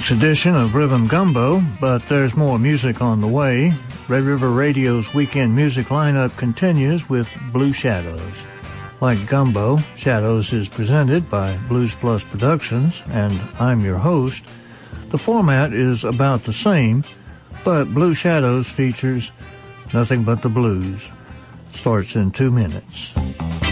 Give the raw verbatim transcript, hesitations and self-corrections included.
week's edition of Rhythm Gumbo, but there's more music on the way. Red River Radio's weekend music lineup continues with Blue Shadows. Like Gumbo, Shadows is presented by Blues Plus Productions, and I'm your host. The format is about the same, but Blue Shadows features nothing but the blues. Starts in two minutes.